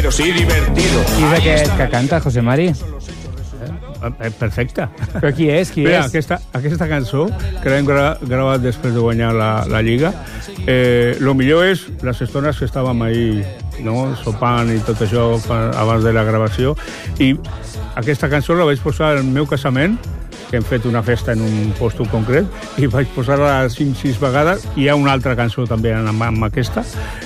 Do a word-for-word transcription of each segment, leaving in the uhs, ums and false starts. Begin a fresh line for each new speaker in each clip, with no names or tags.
pero sí divertido.
Qui és aquest que canta, José Mari?
Eh, perfecte.
Però qui és? Qui
Mira,
és?
aquesta, aquesta cançó, que l'hem gra gravat després de guanyar la, la Lliga, eh, lo millor és les estones que estàvem ahí, no?, sopant i tot això abans de la gravació, i aquesta cançó la vaig posar al meu casament, que hem fet una festa en un posto concret, i vaig posar-la cinc sis vegades. Hi ha una altra cançó també amb, amb aquesta,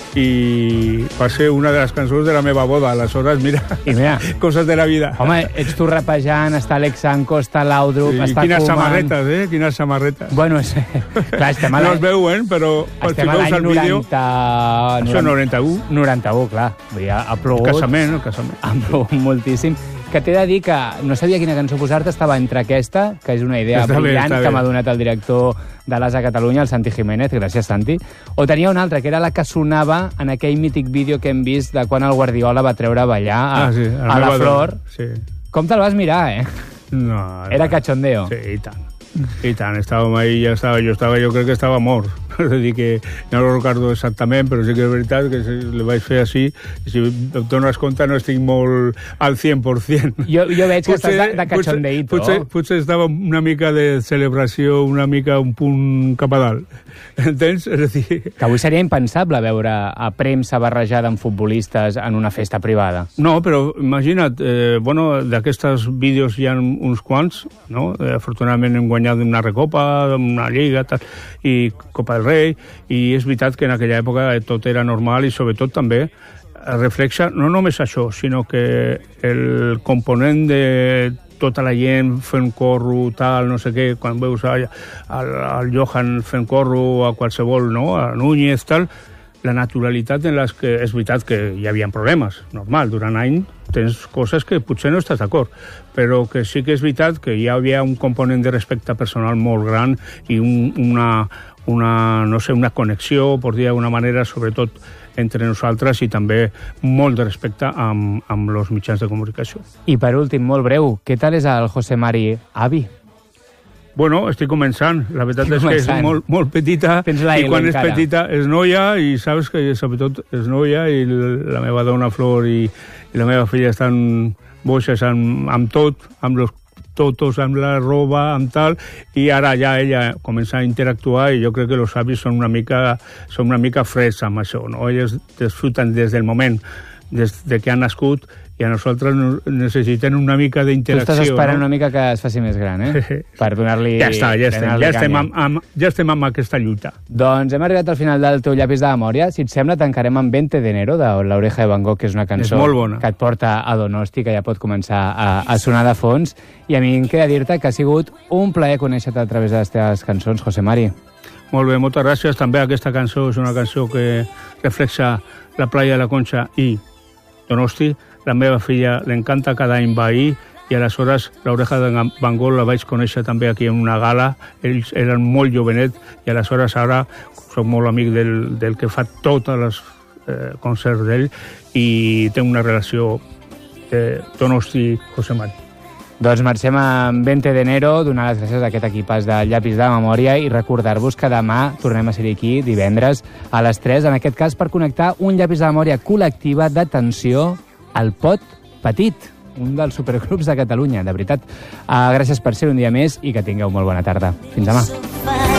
i va ser una de les cançons de la meva boda. Aleshores, mira,
I mira,
coses de la vida.
home, ets tu rapejant, està Alex Sanco, està Laudrup,
I
està
quines
Koeman...
samarretes, eh? Quines samarretes.
Bueno, és... clar, estem a
No
l'any...
es veuen, però si
Estem a
veus
l'any
el vídeo...
noranta...
Això noranta-u.
noranta-u, clar. Vull dir, ha
El
plogut.
casament, el casament.
Ha plogut moltíssim. Que t'he de dir que no sabia quina cançó posar-te, estava entre aquesta, que és una idea
Està bé,
brillant
està
que
bé.
m'ha donat el director de l'A S A Catalunya, el Santi Jiménez, gràcies Santi, o tenia una altra, que era la que sonava en aquell mític vídeo que hem vist de quan el Guardiola va treure a ballar a,
Ah, sí, el
a la
meu
Flor.
ador. Sí.
Com te'l vas mirar, eh?
No,
Era cachondeo.
Sí, i tant. I tant, estàvem ahí, ja estava, jo estava, jo crec que estava mort. És a dir, que no ho recordo exactament, però sí que és veritat que si li vaig fer així, i si et dones compte no estic molt al cent per cent.
Jo, jo veig que estàs de, de cachondeito.
Potser, potser, potser estava una mica de celebració, una mica un punt cap a dalt. Entens? És a dir...
Que avui seria impensable veure a premsa barrejada amb futbolistes en una festa privada.
No, però imagina't, eh, bueno, d'aquestos vídeos hi ha uns quants, no? Eh, afortunadament hem guanyat una recopa, una lliga, tal, i Copa del Rei, i és veritat que en aquella època tot era normal i sobretot també reflexa no només això, sinó que el component de tota la gent fent corro, tal, no sé què, quan veus al, al Johan fent corro, a qualsevol, no?, a Núñez, tal, la naturalitat en les que és veritat que hi havia problemes, normal, durant any tens coses que potser no estàs d'acord, però que sí que és veritat que hi havia un component de respecte personal molt gran i un, una, una, no sé, una connexió, per dir d'alguna manera, sobretot entre nosaltres, i també molt de respecte amb, amb els mitjans de comunicació.
I per últim, molt breu, què tal és el José Mari avi?
Bueno, estic començant. La veritat
Estic
és que és
començant.
molt, molt petita,
Tens la
i
L
quan és
encara.
petita és noia, i saps que sobretot és noia, i la meva dona Flor i, i la meva filla estan boixes amb, amb tot, amb los totos, amb la roba, amb tal, i ara ja ella comença a interactuar, i jo crec que els avis són una mica, són una mica freds amb això, no? Elles disfruten des del moment, des de que han nascut, i a nosaltres necessitem una mica
Tu
d'interacció.
estàs esperant
no?
una mica que es faci més gran, eh? Per donar-li...
Ja està, ja estem,
donar-li
ja estem,
canya.
amb, amb, ja estem amb aquesta lluita.
Doncs hem arribat al final del teu llapis de memòria. Si et sembla, tancarem amb veinte de enero, de l'Oreja de Van Gogh, que és una cançó
És molt bona.
que et porta a Donosti, que ja pot començar a, a sonar de fons. I a mi em queda dir-te que ha sigut un plaer conèixer-te a través de les teves cançons, José Mari.
Molt bé, moltes gràcies. També aquesta cançó és una cançó que reflexa la playa de la Conxa i Donosti. La meva filla l'encanta, cada any va ahir, i aleshores l'Oreja de Van Gogh la vaig conèixer també aquí en una gala. Ells eren molt jovenet, i aleshores ara soc molt amic del, del que fa tots els eh, concerts d'ell, i té una relació de Donosti-José Mari.
Doncs marxem amb veinte de enero, donar les gràcies a aquest equipàs de llapis de memòria i recordar-vos que demà tornem a ser aquí, divendres, a les tres, en aquest cas per connectar un llapis de memòria col·lectiva d'atenció al Pot Petit, un dels supergrups de Catalunya, de veritat. Uh, gràcies per ser un dia més i que tingueu molt bona tarda. Fins demà.